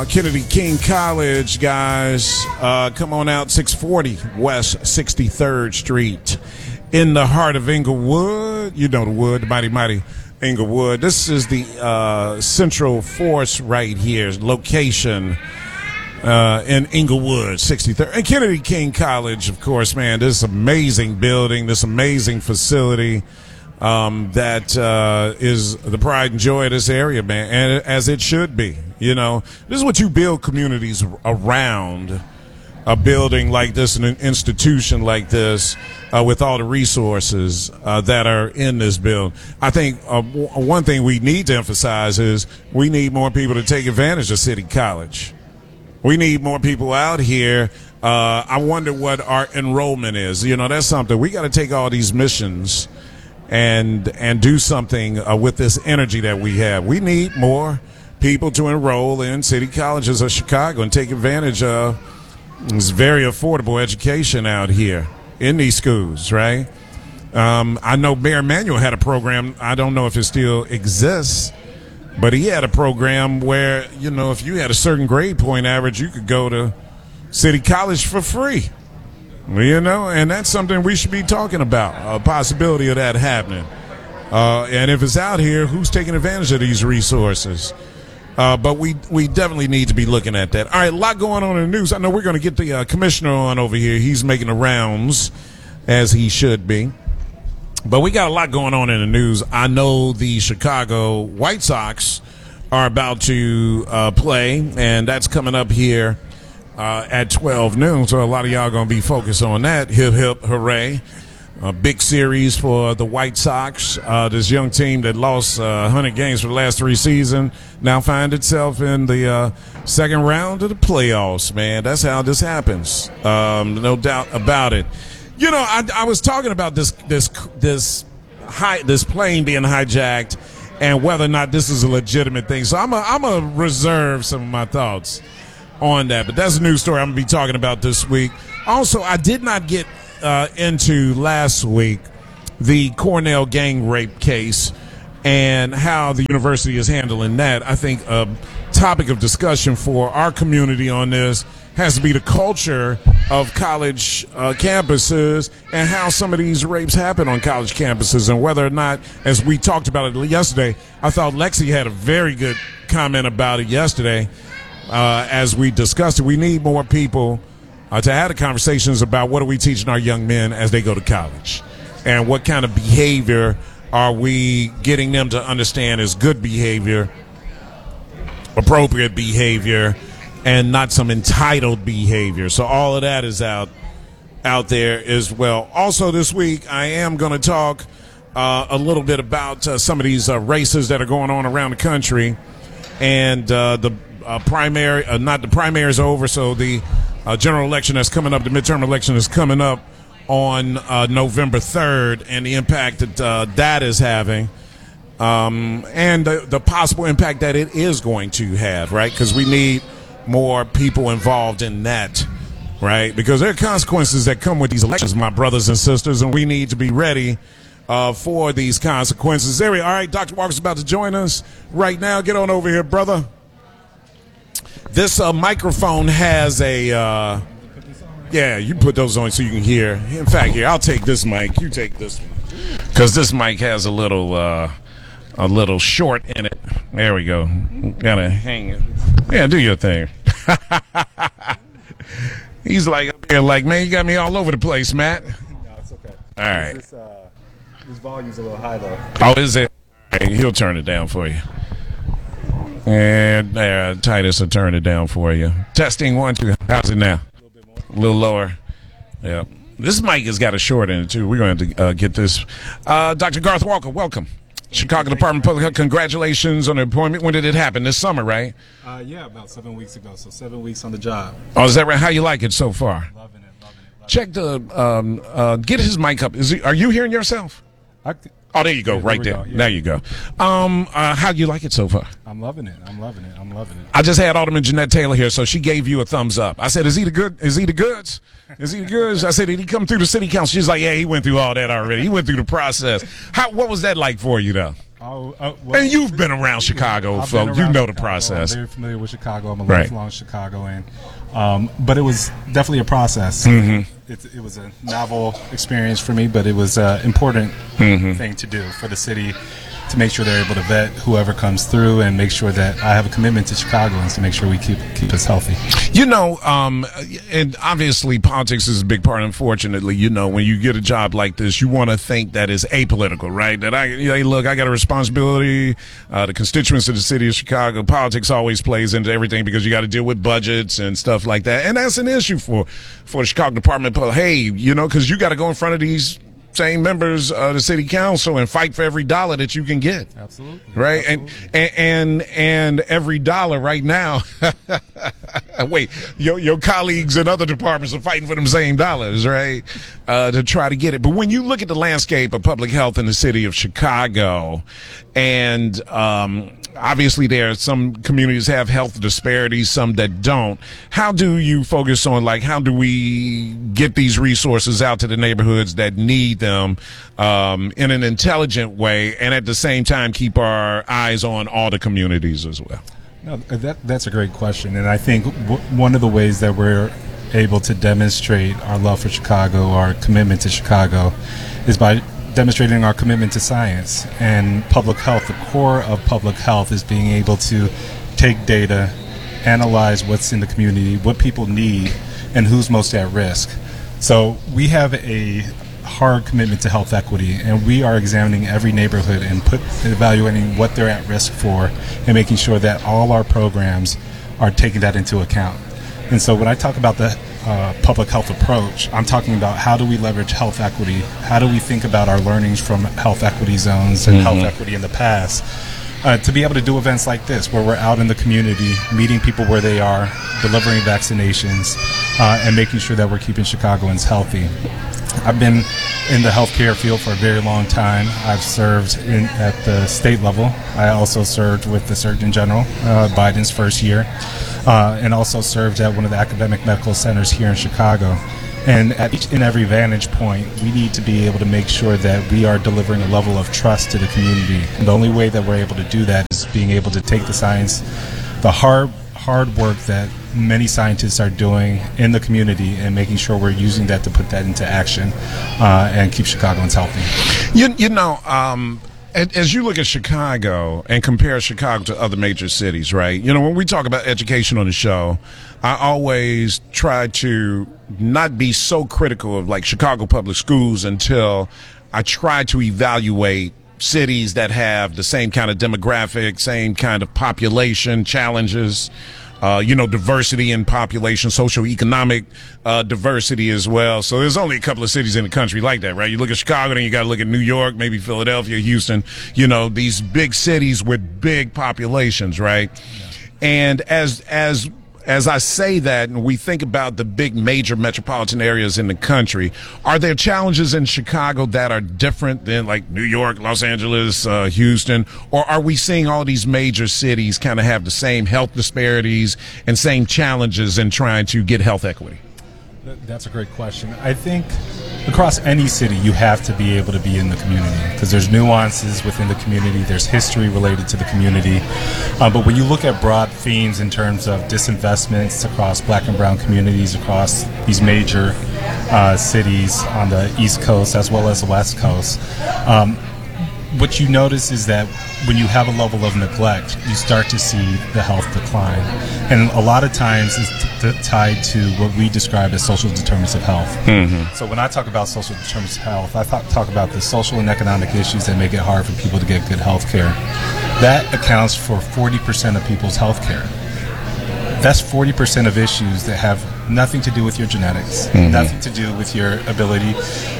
Kennedy King College, guys. Come on out, 640 West 63rd Street in the heart of Inglewood. You know the wood, the mighty Inglewood. This is the central force right here, location in Inglewood, 63rd. And Kennedy King College, of course, man, this amazing building, this amazing facility that is the pride and joy of this area, man, and as it should be. You know, this is what you build communities around, a building like this, and an institution like this, with all the resources that are in this building. I think one thing we need to emphasize is we need more people to take advantage of City College. We need more people out here. I wonder what our enrollment is. You know, that's something. We got to take all these missions and do something with this energy that we have. We need more people to enroll in City Colleges of Chicago and take advantage of this very affordable education out here in these schools, right? I know Mayor Emanuel had a program. I don't know if it still exists, but he had a program where, you know, if you had a certain grade point average, you could go to City College for free, you know, and that's something we should be talking about, a possibility of that happening. And if it's out here, who's taking advantage of these resources? But we definitely need to be looking at that. All right, a lot going on in the news. I know we're going to get the commissioner on over here. He's making the rounds, as he should be. But we got a lot going on in the news. I know the Chicago White Sox are about to play, and that's coming up here at 12 noon. So a lot of y'all going to be focused on that. Hip, hip, hooray. A big series for the White Sox. This young team that lost 100 games for the last 3 seasons now find itself in the second round of the playoffs, man. That's how this happens. No doubt about it. You know, I was talking about this plane being hijacked and whether or not this is a legitimate thing. So I'm gonna reserve some of my thoughts on that. But that's a news story I'm gonna be talking about this week. Also, I did not get into last week the Cornell gang rape case and how the university is handling that. I think a topic of discussion for our community on this has to be the culture of college campuses and how some of these rapes happen on college campuses, and whether or not, as we talked about it yesterday, I thought Lexi had a very good comment about it yesterday as we discussed it. We need more people to have the conversations about what are we teaching our young men as they go to college, and what kind of behavior are we getting them to understand is good behavior, appropriate behavior, and not some entitled behavior. So all of that is out there as well. Also this week, I am going to talk a little bit about some of these races that are going on around the country, and the primary, not the primaries are over, so the general election that's coming up, the midterm election is coming up on November 3rd, and the impact that that is having, and the possible impact that it is going to have, right? Because we need more people involved in that, right? Because there are consequences that come with these elections, my brothers and sisters, and we need to be ready for these consequences. There we are. All right, Dr. Walker's about to join us right now. Get on over here, brother. This microphone has a, yeah, you put those on so you can hear. In fact, here, I'll take this mic. You take this one. Because this mic has a little short in it. There we go. Gotta hang it. Yeah, do your thing. He's like up here like, man, you got me all over the place, Matt. No, it's okay. All right. This volume's a little high, though. Oh, is it? All right, he'll turn it down for you. And there, Titus will turn it down for you. Testing 1, 2. How's it now? A little bit more. A little lower. Yeah. This mic has got a short in it, too. We're going to get this. Dr. Garth Walker, welcome. Chicago Department of Public Health, congratulations on the appointment. When did it happen? This summer, right? Yeah, about 7 weeks ago. So 7 weeks on the job. Oh, is that right? How you like it so far? Loving it. Check the, get his mic up. Are you hearing yourself? Oh, there you go, right there. Yeah. There you go. How do you like it so far? I'm loving it. I just had Alderman Jeanette Taylor here, so she gave you a thumbs up. I said, is he the goods? Is he the goods? I said, did he come through the city council? She's like, yeah, he went through all that already. He went through the process. What was that like for you, though? And you've been around Chicago, folks. You know the process. I'm very familiar with Chicago. I'm a Right. lifelong Chicagoan. But it was definitely a process. It was a novel experience for me, but it was an important thing to do for the city to make sure they're able to vet whoever comes through and make sure that I have a commitment to Chicagoans to make sure we keep us healthy. You know, and obviously politics is a big part. Unfortunately, you know, when you get a job like this, you want to think that it's apolitical, right? That hey, look, I got a responsibility. The constituents of the city of Chicago, politics always plays into everything because you got to deal with budgets and stuff like that, and that's an issue for the Chicago Department. But hey, you know, because you got to go in front of these same members of the city council and fight for every dollar that you can get. Absolutely. Right. Absolutely. And every dollar right now, wait, your colleagues in other departments are fighting for them same dollars, right? To try to get it. But when you look at the landscape of public health in the city of Chicago, and obviously there are some communities have health disparities, some that don't. How do you focus on, like, how do we get these resources out to the neighborhoods that need them in an intelligent way, and at the same time keep our eyes on all the communities as well? No, that's a great question, and I think one of the ways that we're able to demonstrate our love for Chicago, our commitment to Chicago, is by demonstrating our commitment to science and public health. The core of public health is being able to take data, analyze what's in the community, what people need, and who's most at risk. So we have a hard commitment to health equity, and we are examining every neighborhood and evaluating what they're at risk for and making sure that all our programs are taking that into account. And so when I talk about the public health approach, I'm talking about how do we leverage health equity, how do we think about our learnings from health equity zones and health equity in the past, to be able to do events like this where we're out in the community, meeting people where they are, delivering vaccinations, and making sure that we're keeping Chicagoans healthy. I've been in the healthcare field for a very long time. I've served at the state level. I also served with the Surgeon General, Biden's first year, and also served at one of the academic medical centers here in Chicago. And at each and every vantage point, we need to be able to make sure that we are delivering a level of trust to the community. And the only way that we're able to do that is being able to take the science, the hard work that many scientists are doing in the community, and making sure we're using that to put that into action and keep Chicagoans healthy. You know, as you look at Chicago and compare Chicago to other major cities, right? You know, when we talk about education on the show, I always try to not be so critical of, like, Chicago public schools until I try to evaluate cities that have the same kind of demographic, same kind of population challenges, you know, diversity in population, socioeconomic diversity as well. So there's only a couple of cities in the country like that, right? You look at Chicago, then you got to look at New York, maybe Philadelphia, Houston, you know, these big cities with big populations, right? Yeah. And as I say that, and we think about the big major metropolitan areas in the country, are there challenges in Chicago that are different than, like, New York, Los Angeles, Houston? Or are we seeing all these major cities kind of have the same health disparities and same challenges in trying to get health equity? That's a great question. I think across any city, you have to be able to be in the community because there's nuances within the community. There's history related to the community. But when you look at broad themes in terms of disinvestments across black and brown communities across these major cities on the East Coast as well as the West Coast, what you notice is that when you have a level of neglect, you start to see the health decline. And a lot of times it's tied to what we describe as social determinants of health. Mm-hmm. So when I talk about social determinants of health, I talk about the social and economic issues that make it hard for people to get good health care. That accounts for 40% of people's health care. That's 40% of issues that have nothing to do with your genetics, nothing to do with your ability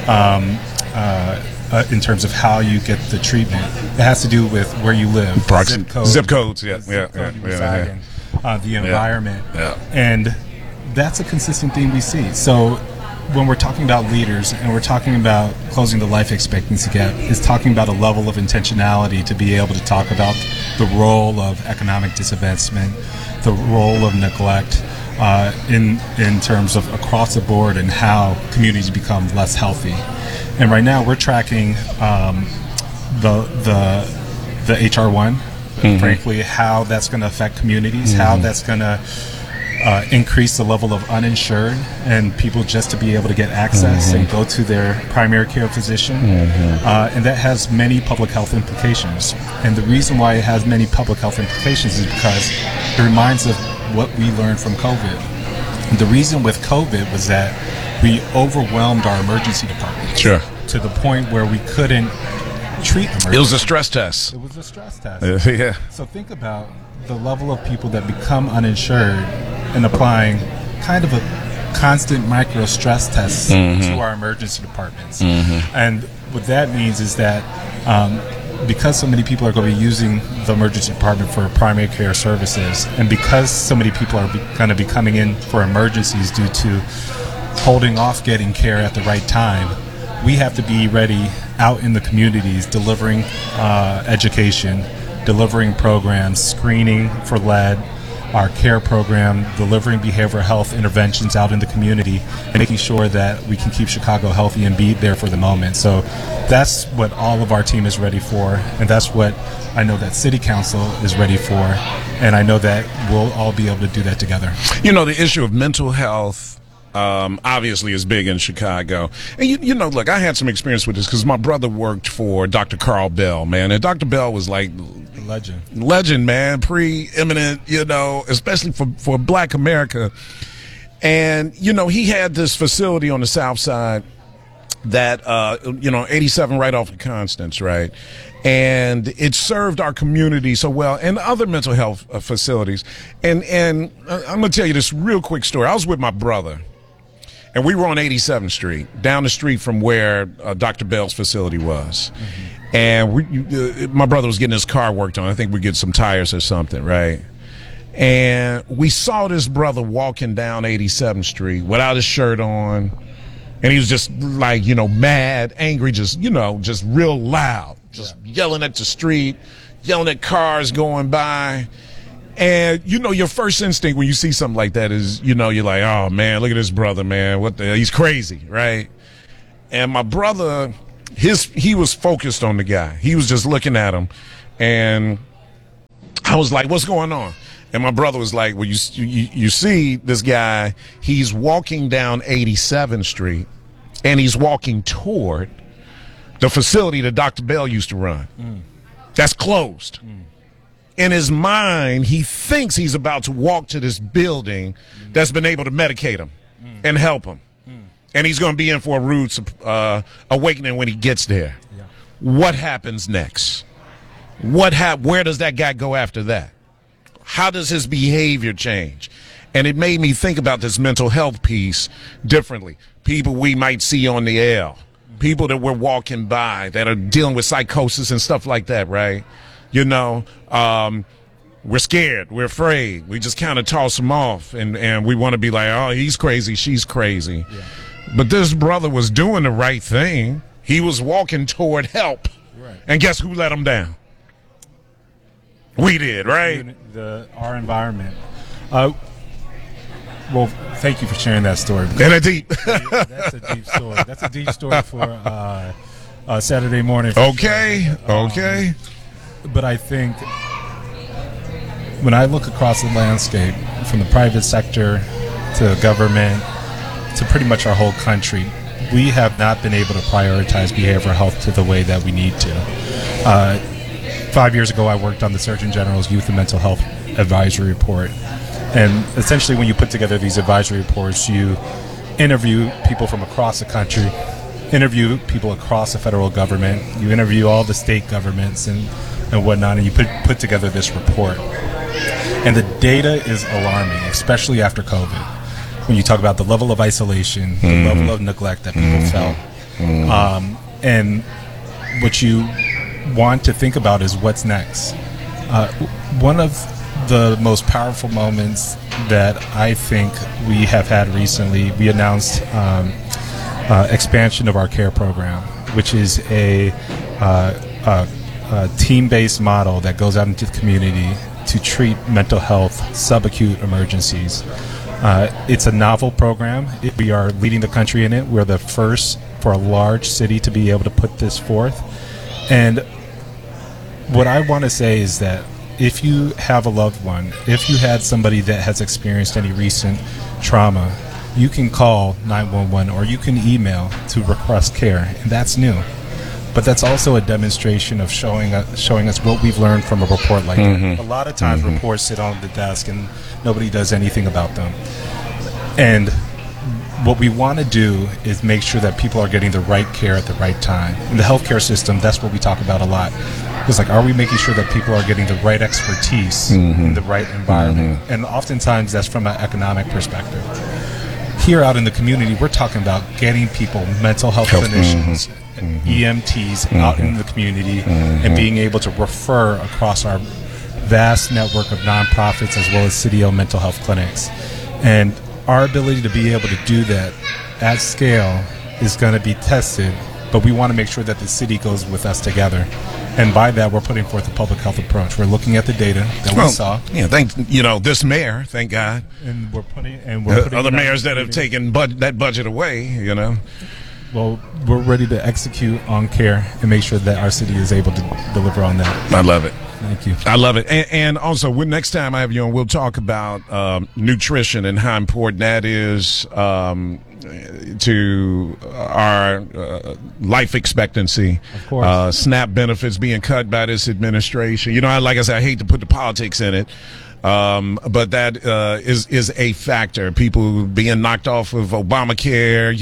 in terms of how you get the treatment. It has to do with where you live, zip codes, the environment, and that's a consistent theme we see. So when we're talking about leaders and we're talking about closing the life expectancy gap, is talking about a level of intentionality to be able to talk about the role of economic disadvancement, the role of neglect in terms of across the board and how communities become less healthy. And right now we're tracking the the HR1, frankly, how that's going to affect communities, how that's going to increase the level of uninsured and people just to be able to get access and go to their primary care physician. And that has many public health implications. And the reason why it has many public health implications is because it reminds us of what we learned from COVID. And the reason with COVID was that we overwhelmed our emergency department. Sure. To the point where we couldn't treat emergencies. It was a stress test. It was a stress test. Yeah. So think about the level of people that become uninsured and applying kind of a constant micro stress test to our emergency departments. And what that means is that because so many people are going to be using the emergency department for primary care services, and because so many people are going to be coming in for emergencies due to holding off getting care at the right time, we have to be ready out in the communities delivering education, delivering programs, screening for lead, our care program, delivering behavioral health interventions out in the community, and making sure that we can keep Chicago healthy and be there for the moment. So that's what all of our team is ready for, and that's what I know that City Council is ready for, and I know that we'll all be able to do that together. You know, the issue of mental health obviously is big in Chicago. And you know, look, I had some experience with this because my brother worked for Dr. Carl Bell, man, and Dr. Bell was like legend, man, preeminent, you know, especially for Black America. And you know, he had this facility on the South Side that you know, 87 right off of Constance, right? And it served our community so well, and other mental health facilities. And I'm gonna tell you this real quick story. I was with my brother, and we were on 87th Street, down the street from where Dr. Bell's facility was. And my brother was getting his car worked on. I think we get some tires or something, right? And we saw this brother walking down 87th Street without his shirt on. And he was just like, you know, mad, angry, just, you know, just real loud, just yelling at the street, yelling at cars going by. And, you know, your first instinct when you see something like that is, you know, you're like, oh, man, look at this brother, man. What the hell? He's crazy, right? And my brother, he was focused on the guy. He was just looking at him. And I was like, what's going on? And my brother was like, well, you see this guy, he's walking down 87th Street, and he's walking toward the facility that Dr. Bell used to run. That's closed. In his mind, he thinks he's about to walk to this building that's been able to medicate him and help him. And he's going to be in for a rude awakening when he gets there. Yeah. What happens next? Where does that guy go after that? How does his behavior change? And it made me think about this mental health piece differently. People we might see on the L, people that we're walking by that are dealing with psychosis and stuff like that, right? You know, we're scared, we're afraid. We just kind of toss them off, and we want to be like, oh, he's crazy, she's crazy. Yeah. But this brother was doing the right thing. He was walking toward help. Right. And guess who let him down? We did, right? Our environment. Well, thank you for sharing that story. And a deep. That's a deep story. That's a deep story for Saturday morning. Okay, sure. Okay. But I think when I look across the landscape, from the private sector to government to pretty much our whole country, we have not been able to prioritize behavioral health to the way that we need to. 5 years ago, I worked on the Surgeon General's Youth and Mental Health Advisory Report. And essentially, when you put together these advisory reports, you interview people from across the country, interview people across the federal government, you interview all the state governments and whatnot, and you put together this report. And the data is alarming, especially after COVID. When you talk about the level of isolation, the level of neglect that people felt. And what you want to think about is what's next. One of the most powerful moments that I think we have had recently, we announced expansion of our care program, which is a team-based model that goes out into the community to treat mental health subacute emergencies. It's a novel program. We are leading the country in it. We're the first for a large city to be able to put this forth. And What I want to say is that if you have a loved one, if you had somebody that has experienced any recent trauma, you can call 911 or you can email to request care, and that's new. But that's also a demonstration of showing us what we've learned from a report like that. A lot of times reports sit on the desk and nobody does anything about them. And what we want to do is make sure that people are getting the right care at the right time. In the healthcare system, that's what we talk about a lot. It's like, are we making sure that people are getting the right expertise in the right environment? And oftentimes that's from an economic perspective. Here out in the community, we're talking about getting people, mental health clinicians, EMTs out in the community and being able to refer across our vast network of nonprofits as well as city-owned mental health clinics. And our ability to be able to do that at scale is going to be tested, but we want to make sure that the city goes with us together. And by that, we're putting forth a public health approach. We're looking at the data that we saw. Yeah, this mayor, thank God. And we're putting other mayors that have taken that budget away, Well, we're ready to execute on care and make sure that our city is able to deliver on that. I love it. Thank you. I love it. And also, next time I have you on, we'll talk about nutrition and how important that is to our life expectancy. Of course. SNAP benefits being cut by this administration. Like I said, I hate to put the politics in it. But that is a factor. People being knocked off of Obamacare,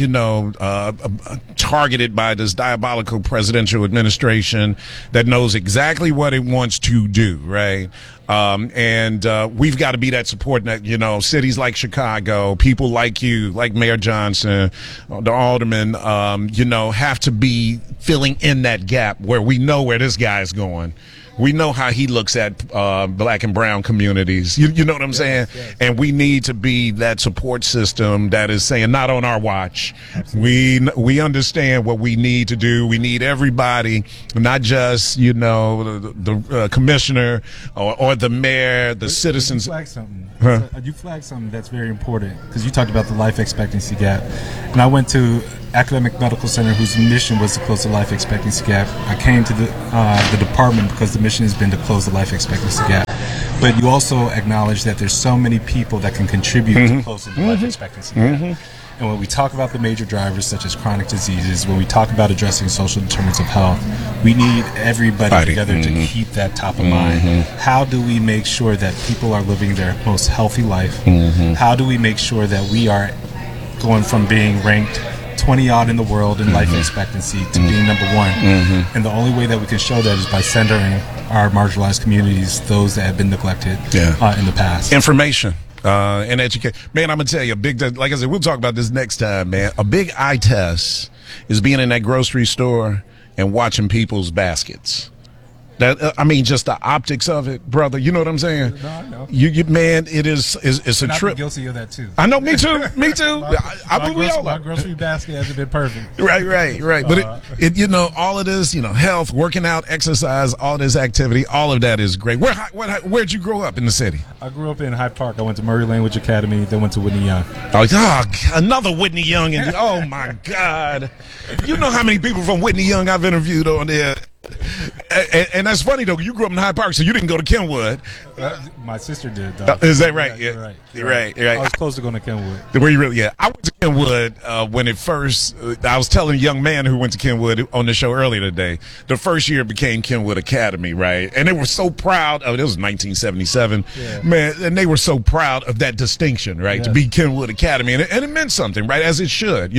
targeted by this diabolical presidential administration that knows exactly what it wants to do, right? And we've got to be that support net, cities like Chicago, people like you, like Mayor Johnson, the aldermen, have to be filling in that gap where we know where this guy's going. We know how he looks at black and brown communities. You know what I'm saying? Yes. And we need to be that support system that is saying, not on our watch. Absolutely. We understand what we need to do. We need everybody, not just, the commissioner or the mayor, the citizens. You flagged something. Huh? You flagged something that's very important because you talked about the life expectancy gap. And I went to Academic Medical Center, whose mission was to close the life expectancy gap. I came to the department because the mission has been to close the life expectancy gap. But you also acknowledge that there's so many people that can contribute to closing the life expectancy gap. And when we talk about the major drivers such as chronic diseases, when we talk about addressing social determinants of health, we need everybody together to keep that top of mind. How do we make sure that people are living their most healthy life? How do we make sure that we are going from being ranked 20-odd in the world in life expectancy to being number one? And the only way that we can show that is by centering our marginalized communities, those that have been neglected in the past. Information. And educate. Man, I'm going to tell you, like I said, we'll talk about this next time, man. A big eye test is being in that grocery store and watching people's baskets. Just the optics of it, brother. You know what I'm saying? No, I know. Man, it's a trip. I'm guilty of that too. I know, me too. My grocery basket hasn't been perfect. Right. But all of this, health, working out, exercise, all this activity, all of that is great. Where'd you grow up in the city? I grew up in Hyde Park. I went to Murray Language Academy, then went to Whitney Young. Another Whitney Young, and oh my God, you know how many people from Whitney Young I've interviewed on there. And that's funny though. You grew up in Hyde Park, so you didn't go to Kenwood. My sister did. Though. Is that right? Yeah, Right. I was close to going to Kenwood. Were you really? Yeah, I went to Kenwood when it first. I was telling a young man who went to Kenwood on the show earlier today. The first year it became Kenwood Academy, right? And they were so proud of it. It was 1977, man, and they were so proud of that distinction, right? To be Kenwood Academy, and it meant something, right? As it should,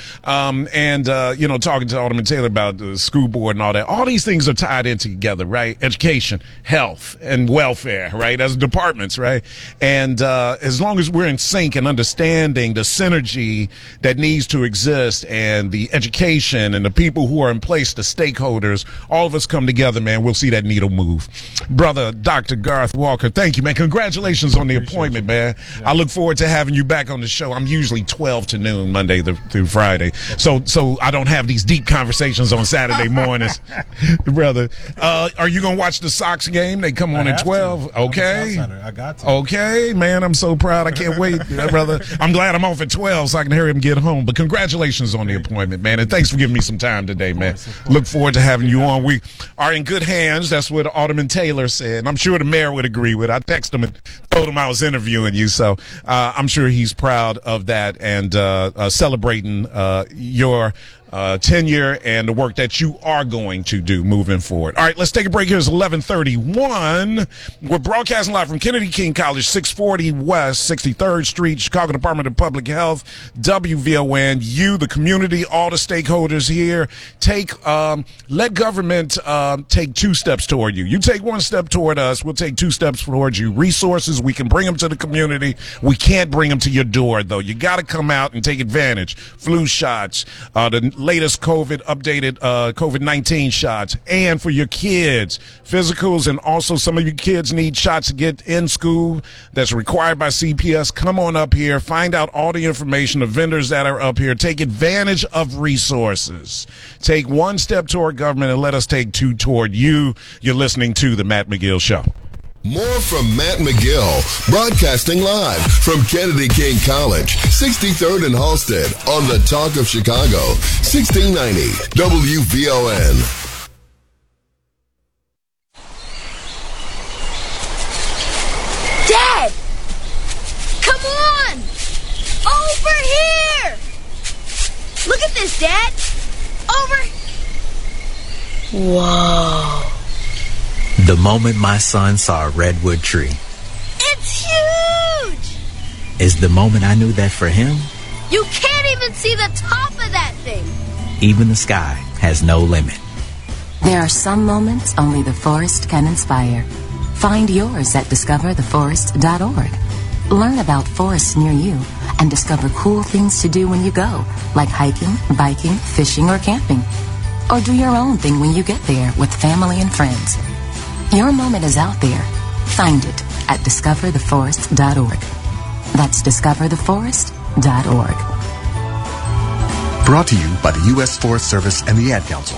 talking to Alderman Taylor about the school board and all that. All these things are tied in together, right? Education, health, and welfare, right? As departments, right? And as long as we're in sync and understanding the synergy that needs to exist and the education and the people who are in place, the stakeholders, all of us come together, man, we'll see that needle move. Brother Dr. Garth Walker, thank you, man. Congratulations on the appointment, man. Yeah. I look forward to having you back on the show. I'm usually 12 to noon, Monday through Friday. So I don't have these deep conversations on Saturday mornings. Brother, are you going to watch the Sox game? They come on at 12. To. Okay. I got to. Okay, man, I'm so proud. I can't wait, brother. I'm glad I'm off at 12 so I can hurry up and get home. But congratulations on the appointment, man. And thanks for giving me some time today, man. Look forward to having you on. We are in good hands. That's what Alderman Taylor said. And I'm sure the mayor would agree with it. I texted him and told him I was interviewing you. So I'm sure he's proud of that and celebrating your tenure and the work that you are going to do moving forward. All right, let's take a break here. It's 11:31. We're broadcasting live from Kennedy King College, 640 West 63rd Street, Chicago Department of Public Health, WVON. You, the community, all the stakeholders here, let government take 2 steps toward you. You take 1 step toward us, we'll take 2 steps towards you. Resources, we can bring them to the community. We can't bring them to your door, though. You got to come out and take advantage. Flu shots, the latest updated COVID-19 shots, and for your kids, physicals, and also some of your kids need shots to get in school that's required by CPS. Come on up here, find out all the information, the vendors that are up here. Take advantage of resources. Take 1 step toward government and let us take 2 toward you. You're listening to The Matt McGill Show. More from Matt McGill, broadcasting live from Kennedy King College, 63rd and Halsted, on the Talk of Chicago, 1690 WVON. Dad! Come on! Over here! Look at this, Dad! Over... Whoa. The moment my son saw a redwood tree. It's huge! Is the moment I knew that for him, you can't even see the top of that thing! even the sky has no limit. There are some moments only the forest can inspire. Find yours at discovertheforest.org. Learn about forests near you and discover cool things to do when you go, like hiking, biking, fishing, or camping. Or do your own thing when you get there with family and friends. Your moment is out there. Find it at discovertheforest.org. That's discovertheforest.org. Brought to you by the U.S. Forest Service and the Ad Council.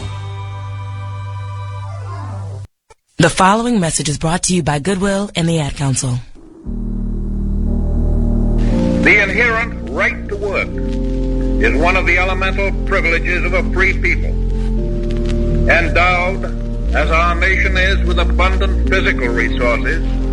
The following message is brought to you by Goodwill and the Ad Council. The inherent right to work is one of the elemental privileges of a free people. Endowed, as our nation is, with abundant physical resources,